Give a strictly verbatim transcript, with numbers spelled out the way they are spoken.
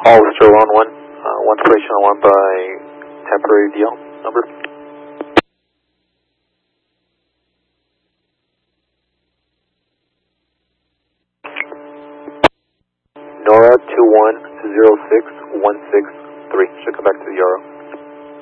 All Star on one, uh, one station on one by temporary D L number. Nora two one zero six one six three should come back to the Euro.